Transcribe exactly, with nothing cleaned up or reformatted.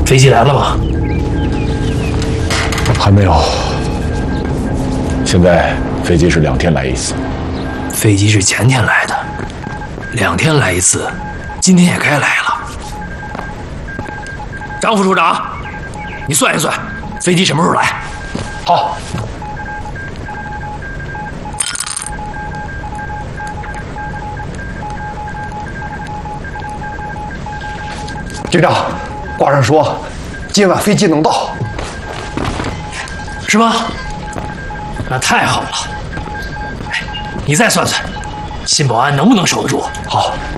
飞机来了吗？ 还没有。现在飞机是两天来一次。 飞机是前天来的，两天来一次，今天也该来了。张副处长，你算一算，飞机什么时候来？ 好。 局长，挂上说，今晚飞机能到， 是吗？那太好了。哎，你再算算，新保安能不能守得住？ 好。